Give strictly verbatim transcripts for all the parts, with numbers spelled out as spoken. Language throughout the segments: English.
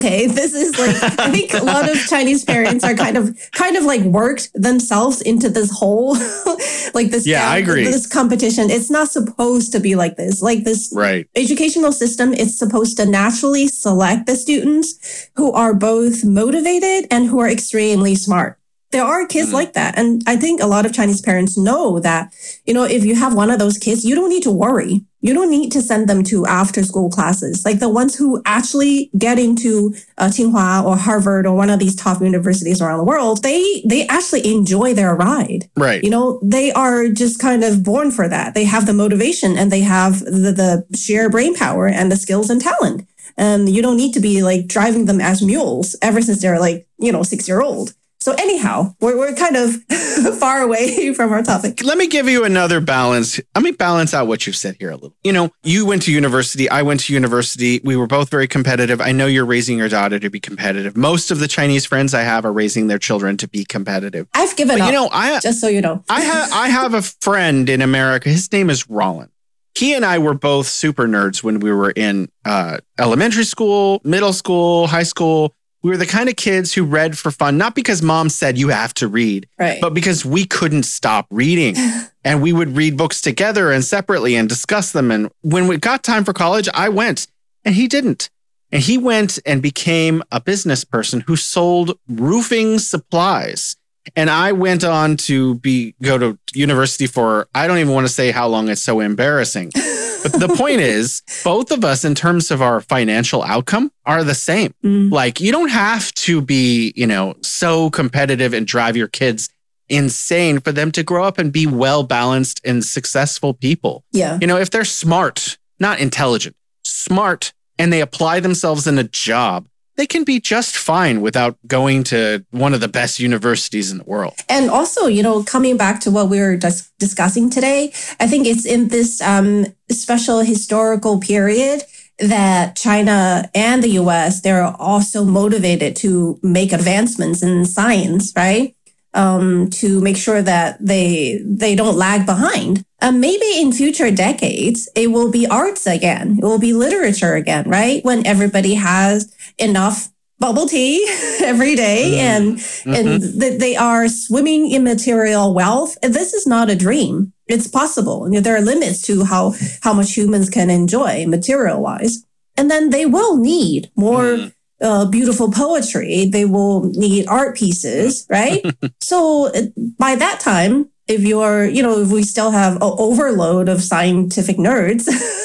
Okay, this is like, I think a lot of Chinese parents are kind of kind of like worked themselves into this whole, like this, yeah, I agree. this competition. It's not supposed to be like this. Like this right. educational system is supposed to naturally select the students who are both motivated and who are extremely smart. There are kids mm. like that. And I think a lot of Chinese parents know that, you know, if you have one of those kids, you don't need to worry. You don't need to send them to after school classes. Like the ones who actually get into uh, Tsinghua or Harvard or one of these top universities around the world, they they actually enjoy their ride. Right. You know, they are just kind of born for that. They have the motivation and they have the, the sheer brain power and the skills and talent. And you don't need to be like driving them as mules ever since they're like, you know, six year old. So anyhow, we're we're kind of far away from our topic. Let me give you another balance. Let me balance out what you've said here a little. You know, you went to university. I went to university. We were both very competitive. I know you're raising your daughter to be competitive. Most of the Chinese friends I have are raising their children to be competitive. I've given but, up, you know, I, just so you know. I, ha- I have a friend in America. His name is Roland. He and I were both super nerds when we were in uh, elementary school, middle school, high school. We were the kind of kids who read for fun, not because mom said you have to read, right. but because we couldn't stop reading. And we would read books together and separately and discuss them. And when we got time for college, I went and he didn't. And he went and became a business person who sold roofing supplies. And I went on to be go to university for, I don't even want to say how long, it's so embarrassing. But the point is, both of us, in terms of our financial outcome, are the same. Mm. Like, you don't have to be, you know, so competitive and drive your kids insane for them to grow up and be well-balanced and successful people. Yeah. You know, if they're smart, not intelligent, smart, and they apply themselves in a job, they can be just fine without going to one of the best universities in the world. And also, you know, coming back to what we were dis- discussing today, I think it's in this um, special historical period that China and the U S, they're also motivated to make advancements in science, right? Um, to make sure that they they don't lag behind. Uh, maybe in future decades, it will be arts again. It will be literature again, right? When everybody has enough bubble tea every day mm. and mm-hmm. and th- they are swimming in material wealth. This is not a dream. It's possible. You know, there are limits to how, how much humans can enjoy material-wise. And then they will need more mm. Uh, beautiful poetry. They will need art pieces, right? So by that time, if you're, you know, if we still have an overload of scientific nerds,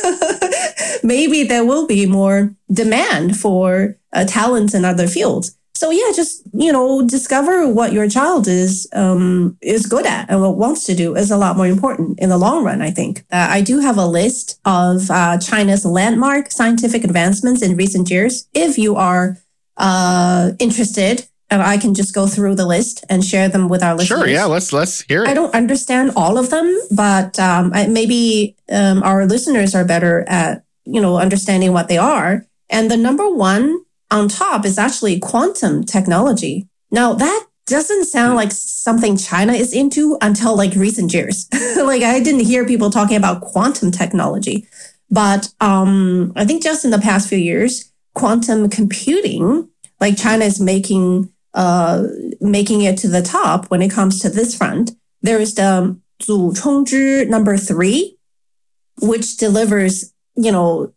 maybe there will be more demand for uh, talents in other fields. So yeah, just, you know, discover what your child is um, is good at and what wants to do is a lot more important in the long run, I think. Uh, I do have a list of uh, China's landmark scientific advancements in recent years. If you are uh, interested, and I can just go through the list and share them with our listeners. Sure, yeah, let's let's hear it. I don't understand all of them, but um, I, maybe um, our listeners are better at, you know, understanding what they are. And the number one on top is actually quantum technology. Now, that doesn't sound like something China is into until like recent years. Like I didn't hear people talking about quantum technology. But um, I think just in the past few years, quantum computing, like China is making uh, making it to the top when it comes to this front. There is the 祖冲之number three, which delivers, you know,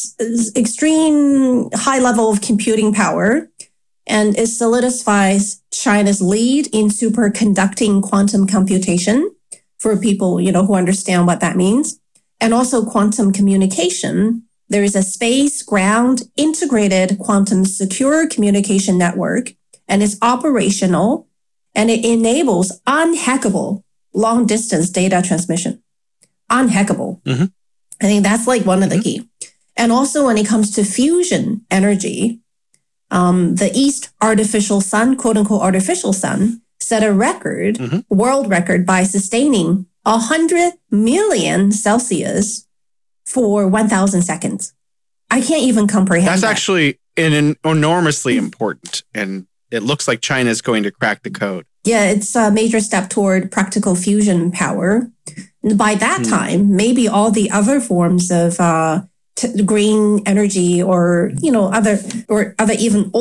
extreme high level of computing power, and it solidifies China's lead in superconducting quantum computation for people, you know, who understand what that means. And also quantum communication. There is a space-ground integrated quantum secure communication network, and it's operational, and it enables unhackable long-distance data transmission. Unhackable. Mm-hmm. I think that's like one of the key. And also when it comes to fusion energy, um, the East artificial sun, quote unquote artificial sun, set a record, mm-hmm. world record by sustaining one hundred million Celsius for one thousand seconds. I can't even comprehend That's that. actually an, an enormously important, and it looks like China is going to crack the code. Yeah, it's a major step toward practical fusion power. By that mm. time, maybe all the other forms of uh, t- green energy or, you know, other or other even